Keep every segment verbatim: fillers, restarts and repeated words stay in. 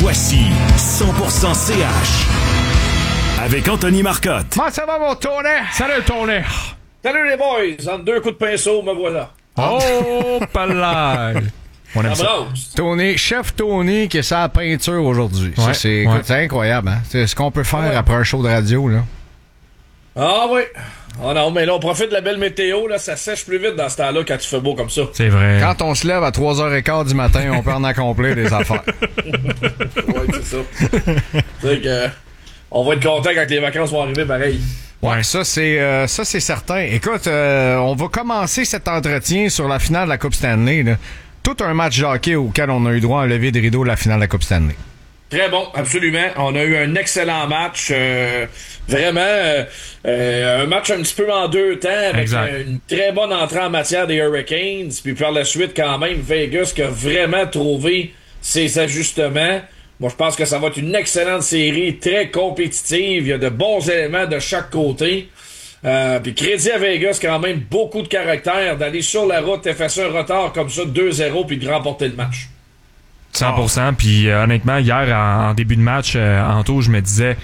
Voici cent pour cent C H avec Anthony Marcotte. Comment ça va, mon Tony? Salut, Tony. Salut les boys! En deux coups de pinceau, me voilà. Oh, palais. On aime ça. Tony, chef Tony qui est sa peinture aujourd'hui. Ouais, ça, c'est, ouais. écoute, c'est incroyable, hein? C'est ce qu'on peut faire Ouais. après un show de radio, là. Ah oui! Ah non, mais là, on profite de la belle météo, là, ça sèche plus vite dans ce temps-là quand il fait beau comme ça. C'est vrai. Quand on se lève à trois heures quinze du matin, on peut en accomplir des affaires. Ouais, c'est ça. C'est que, on va être content quand les vacances vont arriver, pareil. Ouais, ça c'est euh, ça c'est certain. Écoute, euh, on va commencer cet entretien sur la finale de la Coupe Stanley, là. Tout un match de hockey auquel on a eu droit à un lever de rideau de la finale de la Coupe Stanley. Très bon, absolument. On a eu un excellent match. Euh, vraiment, euh, euh, un match un petit peu en deux temps, avec Exact. euh, une très bonne entrée en matière des Hurricanes. Puis par la suite, quand même, Vegas qui a vraiment trouvé ses ajustements. Moi, je pense que ça va être une excellente série, très compétitive. Il y a de bons éléments de chaque côté. Euh, puis crédit à Vegas, quand même, beaucoup de caractère d'aller sur la route, effacer un retard comme ça, deux zéro, puis de remporter le match. cent pour cent. Puis euh, honnêtement, hier, en, en début de match, euh, Anto, je me disais,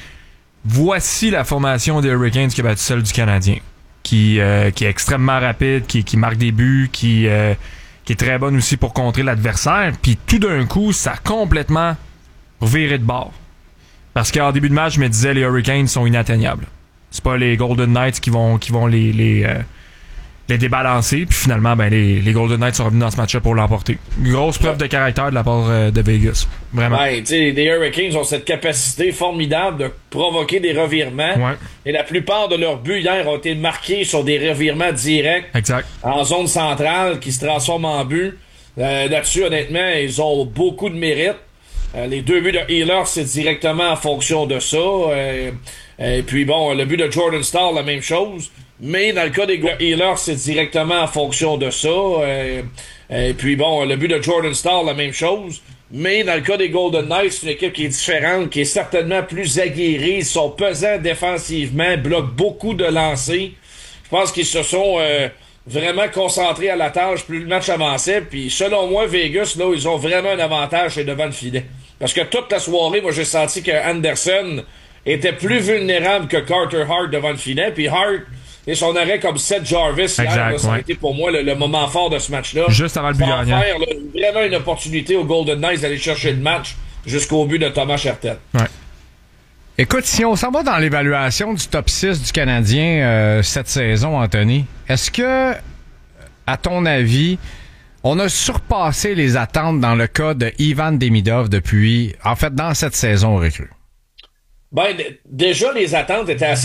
voici la formation des Hurricanes qui a battu celle du Canadien. Qui, euh, qui est extrêmement rapide, qui, qui marque des buts, qui, euh, qui est très bonne aussi pour contrer l'adversaire. Puis tout d'un coup, ça a complètement viré de bord. Parce qu'en début de match, je me disais, les Hurricanes sont inatteignables. C'est pas les Golden Knights qui vont, qui vont les... les euh, les débalancer, puis finalement, ben, les, les Golden Knights sont revenus dans ce match-là pour l'emporter. Une grosse preuve de caractère de la part euh, de Vegas. Vraiment. Ouais, tu sais, les Hurricanes ont cette capacité formidable de provoquer des revirements. Ouais. Et la plupart de leurs buts hier ont été marqués sur des revirements directs Exact. en zone centrale qui se transforment en but. Euh, là-dessus, honnêtement, ils ont beaucoup de mérite. Euh, les deux buts de Healer, c'est directement en fonction de ça. Euh, et puis bon, le but de Jordan Staal, la même chose. Mais dans le cas des Healers, c'est directement en fonction de ça. Euh, et puis bon, le but de Jordan Staal, la même chose. Mais dans le cas des Golden Knights, c'est une équipe qui est différente, qui est certainement plus aguerrie. Ils sont pesants défensivement, bloquent beaucoup de lancers. Je pense qu'ils se sont euh, vraiment concentrés à la tâche plus le match avançait. Puis selon moi, Vegas, là, ils ont vraiment un avantage c'est devant le filet. Parce que toute la soirée, moi, j'ai senti que Anderson était plus vulnérable que Carter Hart devant le filet. Puis Hart... Et son arrêt comme Seth Jarvis, hier, Exact, là, ça a ouais. été pour moi le, le moment fort de ce match-là. Juste avant le but Ça va gagnant. faire là, vraiment une opportunité aux Golden Knights d'aller chercher le match jusqu'au but de Thomas Chabot. Ouais. Écoute, si on s'en va dans l'évaluation du top six du Canadien euh, cette saison, Anthony, est-ce que, à ton avis, on a surpassé les attentes dans le cas de Ivan Demidov depuis, en fait, dans cette saison recrue? Ben, d- déjà, les attentes étaient assez